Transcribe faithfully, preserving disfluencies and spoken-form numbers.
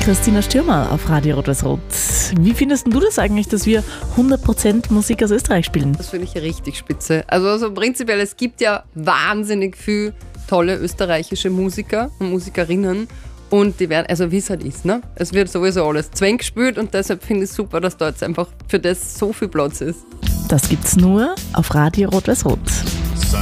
Christina Stürmer auf Radio Rot-Weiß-Rot. Wie findest du das eigentlich, dass wir hundert Prozent Musik aus Österreich spielen? Das finde ich richtig spitze. Also, also prinzipiell, es gibt ja wahnsinnig viele tolle österreichische Musiker und Musikerinnen. Und die werden, also wie es halt ist, ne? Es wird sowieso alles zwäng gespielt und deshalb finde ich es super, dass da jetzt einfach für das so viel Platz ist. Das gibt's nur auf Radio Rot-Weiß-Rot.